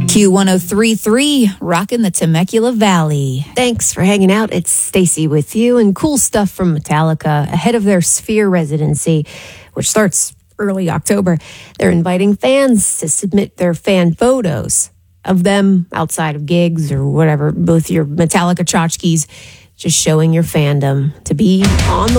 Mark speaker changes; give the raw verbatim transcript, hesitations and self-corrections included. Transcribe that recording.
Speaker 1: Q one oh three point three, rocking the Temecula Valley.
Speaker 2: Thanks for hanging out. It's Stacy with you, and cool stuff from Metallica ahead of their Sphere residency, which starts early October. They're inviting fans to submit their fan photos of them outside of gigs or whatever, both your Metallica tchotchkes, just showing your fandom to be on the